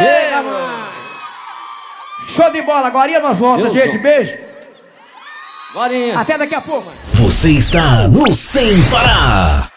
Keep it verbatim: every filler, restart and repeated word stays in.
Chega, mano. Show de bola, agora nós voltamos, gente. Beijo. Gorinha. Até daqui a pouco, mano. Você está no Sem Parar.